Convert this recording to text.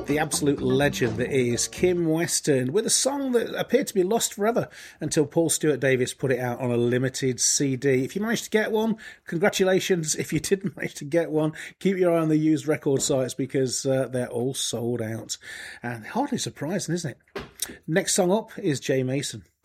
the absolute legend that is Kim Weston, with a song that appeared to be lost forever until Paul Stewart Davis put it out on a limited CD. If you managed to get one, congratulations. If you didn't manage to get one, keep your eye on the used record sites because they're all sold out. And hardly surprising, isn't it? Next song up is Jay Mason.